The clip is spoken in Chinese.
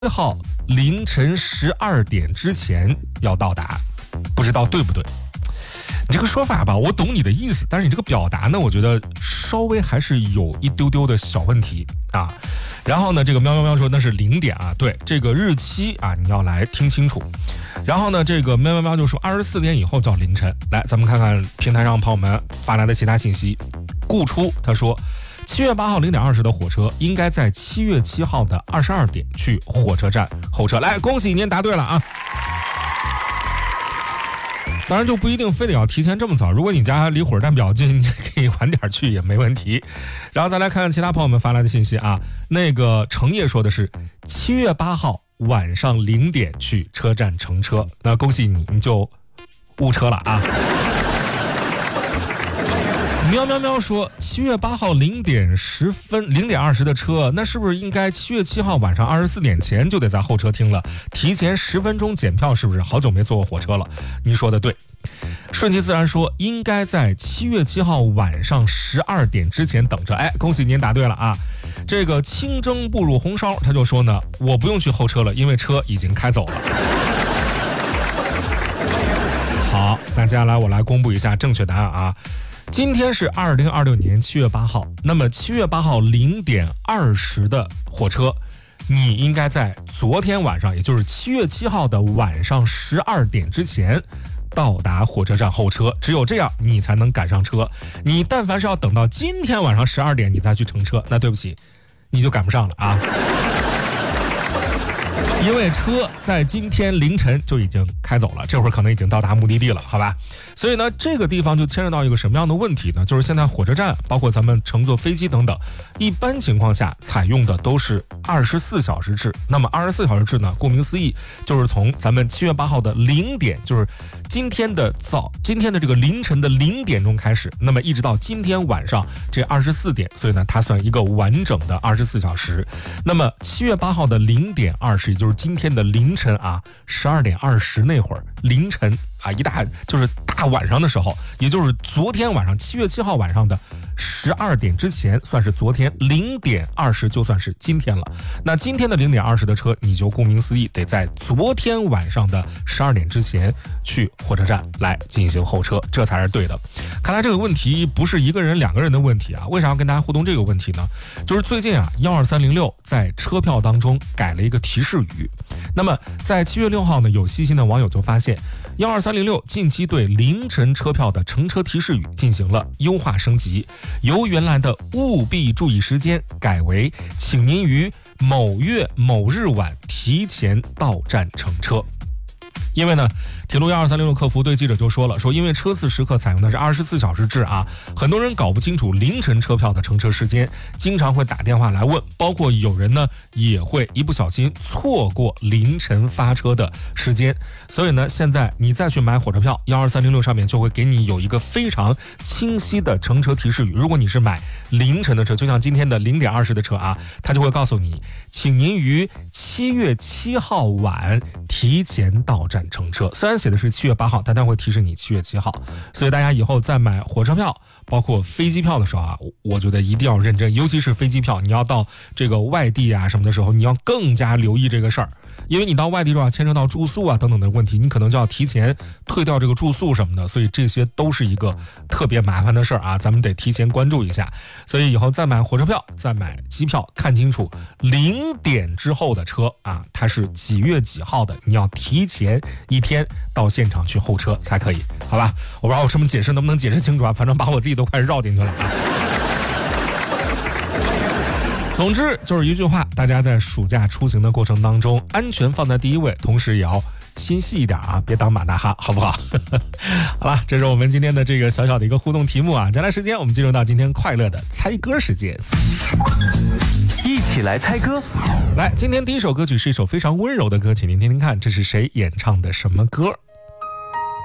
号凌晨12点之前要到达，不知道对不对？你这个说法吧，我懂你的意思，但是你这个表达呢，我觉得稍微还是有一丢丢的小问题啊。然后呢，这个喵喵喵说那是0点啊，对，这个日期啊你要来听清楚。然后呢，这个喵喵喵就说24点以后叫凌晨。来，咱们看看平台上朋友们发来的其他信息。顾初他说，7月8号0点20的火车应该在7月7号的22点去火车站候车。来，恭喜您答对了啊！当然就不一定非得要提前这么早，如果你家离火车站比较近，你可以晚点去也没问题。然后再来看看其他朋友们发来的信息啊，那个程烨说的是7月8号晚上0点去车站乘车，那恭喜你，你就误车了啊。喵喵喵说7月8号0点20的车，那是不是应该7月7号晚上24点前就得在候车厅了？提前10分钟检票是不是？好久没坐过火车了。你说的对。顺其自然说应该在7月7号晚上12点之前等着。哎，恭喜您答对了啊！这个清蒸不入红烧，他就说呢，我不用去候车了，因为车已经开走了。好，那接下来我来公布一下正确答案啊。今天是2026年7月8号，那么7月8号0点20的火车，你应该在昨天晚上，也就是7月7号的晚上12点之前到达火车站候车，只有这样你才能赶上车。你但凡是要等到今天晚上12点你再去乘车，那对不起，你就赶不上了啊。因为车在今天凌晨就已经开走了，这会儿可能已经到达目的地了，好吧？所以呢，这个地方就牵扯到一个什么样的问题呢？就是现在火车站，包括咱们乘坐飞机等等，一般情况下采用的都是24小时制。那么24小时制呢，顾名思义，就是从咱们7月8号的0点，就是今天的这个凌晨的0点钟开始，那么一直到今天晚上这24点，所以呢，它算一个完整的24小时。那么7月8号的0点20，也就是今天的凌晨啊，12点20那会儿，凌晨啊，就是大晚上的时候，也就是昨天晚上7月7号晚上的12点之前，算是昨天0点20，就算是今天了。那今天的0点20的车，你就顾名思义得在昨天晚上的12点之前去火车站来进行候车，这才是对的。看来这个问题不是一个人2个人的问题啊，为啥要跟大家互动这个问题呢？就是最近啊12306在车票当中改了一个提示语。那么在7月6号呢，有细心的网友就发现12306近期对凌晨车票的乘车提示语进行了优化升级，由原来的务必注意时间改为请您于某月某日晚提前到站乘车。因为呢，铁路12306客服对记者就说了，说因为车次时刻采用的是24小时制啊，很多人搞不清楚凌晨车票的乘车时间，经常会打电话来问，包括有人呢也会一不小心错过凌晨发车的时间。所以呢，现在你再去买火车票，12306上面就会给你有一个非常清晰的乘车提示语。如果你是买凌晨的车，就像今天的0点20的车啊，它就会告诉你，请您于7月7号晚提前到站乘车。虽然写的是7月8号，但它会提示你7月7号。所以大家以后在买火车票包括飞机票的时候啊，我觉得一定要认真，尤其是飞机票，你要到这个外地啊什么的时候，你要更加留意这个事儿。因为你到外地之后牵扯到住宿啊等等的问题，你可能就要提前退掉这个住宿什么的，所以这些都是一个特别麻烦的事儿啊，咱们得提前关注一下。所以以后再买火车票再买机票，看清楚0点之后的车啊，它是几月几号的，你要提前1天到现场去候车才可以，好吧？我不知道我这么解释能不能解释清楚啊，反正把我自己都快绕进去了啊。总之就是一句话，大家在暑假出行的过程当中，安全放在第一位，同时也要心细一点啊，别当马大哈，好不好？好了，这是我们今天的这个小小的一个互动题目啊。接下来时间我们进入到今天快乐的猜歌时间， 一起来猜歌。 来，今天第一首歌曲是一首非常温柔的歌，请您听听看，这是谁演唱的什么歌？